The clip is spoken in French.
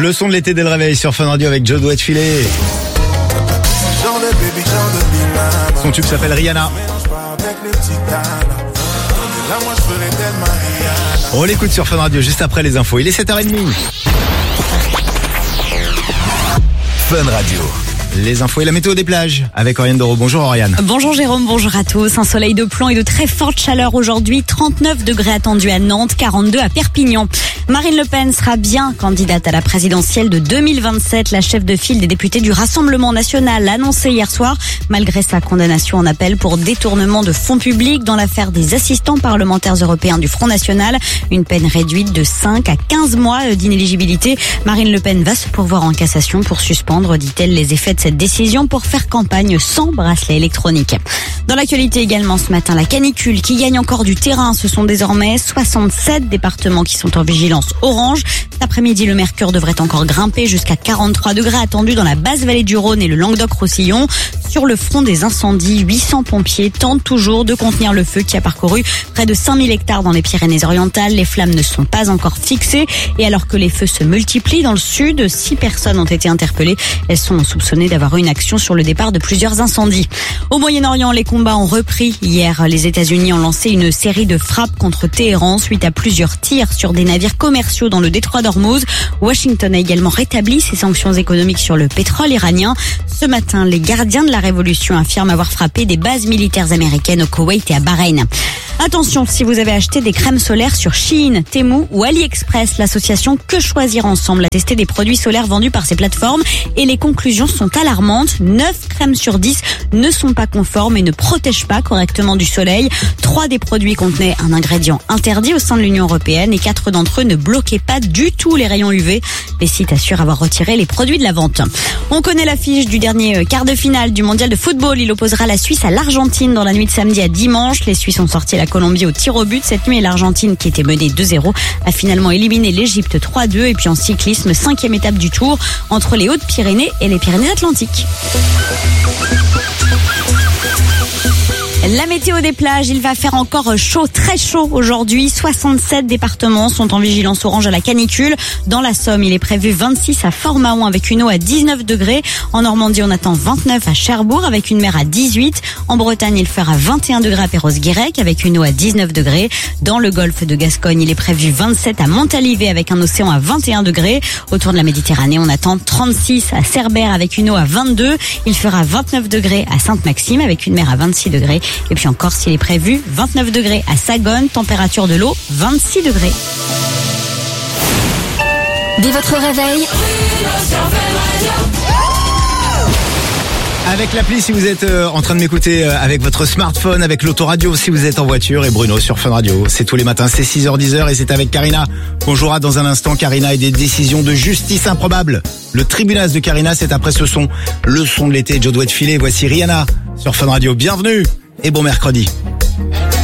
Le son de l'été dès le réveil sur Fun Radio avec Joe Filet. Son tube s'appelle Rihanna. On l'écoute sur Fun Radio juste après les infos. Il est 7h30. Fun Radio. Les infos et la météo des plages avec Oriane Doro. Bonjour Oriane. Bonjour Jérôme, bonjour à tous. Un soleil de plomb et de très forte chaleur aujourd'hui. 39 degrés attendus à Nantes, 42 à Perpignan. Marine Le Pen sera bien candidate à la présidentielle de 2027. La chef de file des députés du Rassemblement national l'a annoncé hier soir, malgré sa condamnation en appel pour détournement de fonds publics dans l'affaire des assistants parlementaires européens du Front National. Une peine réduite de 5 à 15 mois d'inéligibilité. Marine Le Pen va se pourvoir en cassation pour suspendre, dit-elle, les effets de cette décision pour faire campagne sans bracelet électronique. Dans l'actualité également ce matin, la canicule qui gagne encore du terrain. Ce sont désormais 67 départements qui sont en vigilance orange. Cet après-midi, le mercure devrait encore grimper jusqu'à 43 degrés attendus dans la basse vallée du Rhône et le Languedoc-Roussillon. Sur le front des incendies, 800 pompiers tentent toujours de contenir le feu qui a parcouru près de 5000 hectares dans les Pyrénées-Orientales. Les flammes ne sont pas encore fixées et alors que les feux se multiplient dans le sud, 6 personnes ont été interpellées. Elles sont soupçonnées d'avoir eu une action sur le départ de plusieurs incendies. Au Moyen-Orient, les combats ont repris. Hier, les États-Unis ont lancé une série de frappes contre Téhéran suite à plusieurs tirs sur des navires commerciaux dans le détroit d'Ormuz. Washington a également rétabli ses sanctions économiques sur le pétrole iranien. Ce matin, les gardiens de la révolution affirment avoir frappé des bases militaires américaines au Koweït et à Bahreïn. Attention, si vous avez acheté des crèmes solaires sur Shein, Temu ou AliExpress, l'association Que Choisir Ensemble a testé des produits solaires vendus par ces plateformes et les conclusions sont alarmantes. 9 crèmes sur 10 ne sont pas conformes et ne protègent pas correctement du soleil. 3 des produits contenaient un ingrédient interdit au sein de l'Union européenne et 4 d'entre eux ne bloquaient pas du tout les rayons UV. Les sites assurent avoir retiré les produits de la vente. On connaît l'affiche du dernier quart de finale du mondial de football. Il opposera la Suisse à l'Argentine dans la nuit de samedi à dimanche. Les Suisses ont sorti la Colombie au tir au but cette nuit et l'Argentine, qui était menée 2-0, a finalement éliminé l'Égypte 3-2. Et puis en cyclisme, 5e étape du Tour entre les Hautes-Pyrénées et les Pyrénées-Atlantiques. La météo des plages, il va faire encore chaud, très chaud aujourd'hui. 67 départements sont en vigilance orange à la canicule. Dans la Somme, il est prévu 26 à Fort-Mahon avec une eau à 19 degrés. En Normandie, on attend 29 à Cherbourg avec une mer à 18. En Bretagne, il fera 21 degrés à Perros-Guirec avec une eau à 19 degrés. Dans le golfe de Gascogne, il est prévu 27 à Montalivet avec un océan à 21 degrés. Autour de la Méditerranée, on attend 36 à Cerbère avec une eau à 22. Il fera 29 degrés à Sainte-Maxime avec une mer à 26 degrés. Et puis en Corse, il est prévu 29 degrés à Sagone, température de l'eau 26 degrés. Dès votre réveil, Avec l'appli si vous êtes en train de m'écouter avec votre smartphone, avec l'autoradio si vous êtes en voiture et Bruno sur Fun Radio. C'est tous les matins, c'est 6h-10h et c'est avec Karina qu'on jouera dans un instant. Karina et des décisions de justice improbables. Le tribunal de Karina, c'est après ce son. Le son de l'été, Joe Filet. Voici Rihanna sur Fun Radio. Bienvenue et bon mercredi.